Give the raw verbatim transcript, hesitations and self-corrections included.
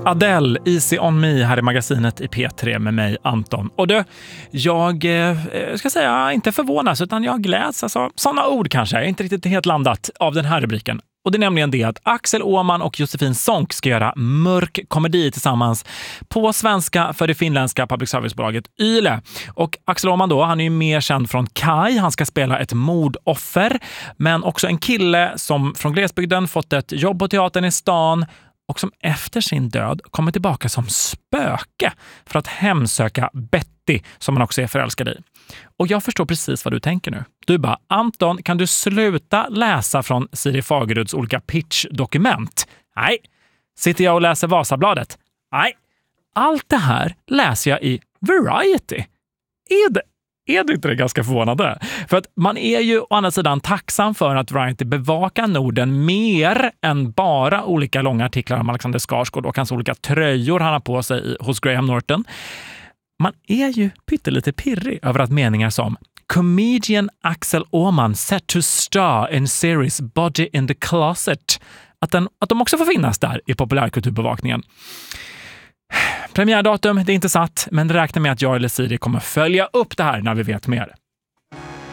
Adele, Easy on me här i magasinet i P tre med mig, Anton. Och du, jag eh, ska säga inte förvånas utan jag gläds. Alltså, sådana ord kanske, jag är inte riktigt helt landat av den här rubriken. Och det är nämligen det att Axel Åhman och Josefin Sonck ska göra mörk komedi tillsammans på svenska för det finländska public service-bolaget Yle. Och Axel Åhman då, han är ju mer känd från Kai. Han ska spela ett mordoffer, men också en kille som från glesbygden fått ett jobb på teatern i stan och som efter sin död kommer tillbaka som spöke för att hemsöka Betty som han också är förälskad i. Och jag förstår precis vad du tänker nu. Du bara, Anton, kan du sluta läsa från Siri Fageruds olika pitch-dokument? Nej. Sitter jag och läser Vasabladet? Nej. Allt det här läser jag i Variety. Är det, är det inte det ganska förvånande? För att man är ju å andra sidan tacksam för att Variety bevakar Norden mer än bara olika långa artiklar om Alexander Skarsgård och hans olika tröjor han har på sig i, hos Graham Norton. Man är ju pyttelite pirrig över att meningar som comedian Axel Åhman set to star in series Body in the Closet att, den, att de också får finnas där i populärkulturbevakningen. Premiärdatum, det är inte satt, men räkna med att jag eller Siri kommer följa upp det här när vi vet mer.